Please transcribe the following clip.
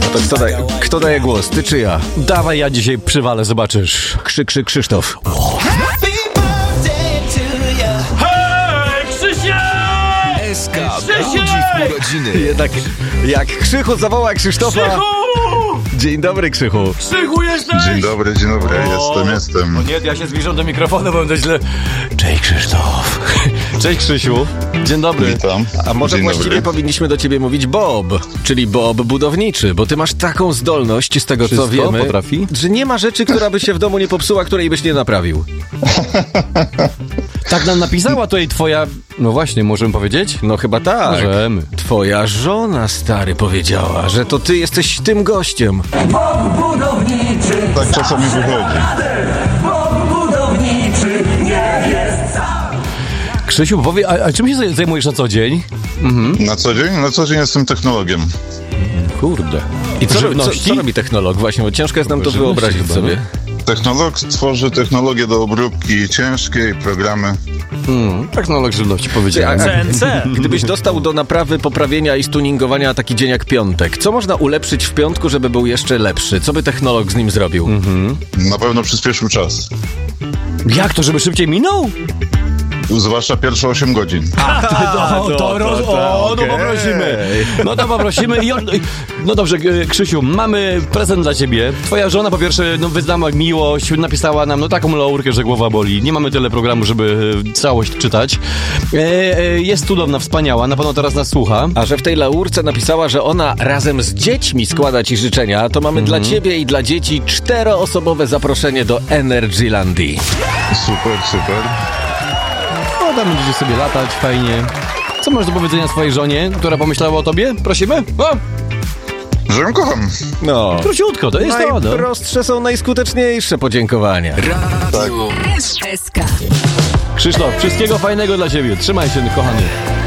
To kto daje głos? Ty czy ja? Dawaj, ja dzisiaj przywalę, zobaczysz. Krzysztof. Hej, Krzysiek! SK budzi w urodziny. Jednak jak Krzychu zawoła Krzysztofa... Krzychu! Dzień dobry, Krzychu. Krzychu, jesteś? Dzień dobry, jestem. O nie, ja się zbliżam do mikrofonu, bo będę źle... Cześć, Krzysztof. Cześć, Krzysiu. Dzień dobry. Witam. A może Dzień właściwie dobry. powinniśmy do ciebie mówić Bob, czyli Bob budowniczy, bo ty masz taką zdolność, z tego co Wszystko wiemy, potrafi? że nie ma rzeczy, która by się w domu nie popsuła, której byś nie naprawił. Tak nam napisała tutaj twoja... No właśnie, możemy powiedzieć? No chyba tak. Możemy. Twoja żona, stary, powiedziała, że to ty jesteś tym gościem. Bob budowniczy, Tak czasami wychodzi. Bob budowniczy nie jest sam. Krzysiu, powiedz, a czym się zajmujesz na co dzień? Na co dzień jestem technologiem. Kurde. I co Żywności? robi technolog? Właśnie, bo ciężko jest nam to Żywności wyobrazić chyba, sobie. Technolog tworzy technologię do obróbki ciężkiej, programy. Technolog żywności powiedziałem. CNC. Gdybyś dostał do naprawy, poprawienia i stuningowania taki dzień jak piątek, co można ulepszyć w piątku, żeby był jeszcze lepszy? Co by technolog z nim zrobił? Na pewno przyspieszył czas. Jak to, żeby szybciej minął? Zwłaszcza pierwsze 8 godzin. No poprosimy. No to poprosimy. No dobrze, Krzysiu, mamy prezent dla ciebie. Twoja żona po pierwsze wyznała miłość, napisała nam taką laurkę, że głowa boli. Nie mamy tyle programu, żeby całość czytać. Jest cudowna, wspaniała, na pewno teraz nas słucha. A że w tej laurce napisała, że ona razem z dziećmi składa ci życzenia, to mamy dla ciebie i dla dzieci 4-osobowe zaproszenie do Energylandii. Super. No tam będziecie sobie latać, fajnie. Co masz do powiedzenia swojej żonie, która pomyślała o tobie? Prosimy? O, Że ją kocham. No. króciutko, to jest to. No. Najprostsze są najskuteczniejsze podziękowania. Radio SK. Krzysztof, wszystkiego fajnego dla ciebie. Trzymaj się, kochany.